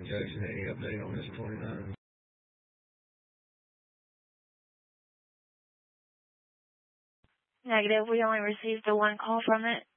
Jackson, any update on this 29? Negative. We only received the one call from it.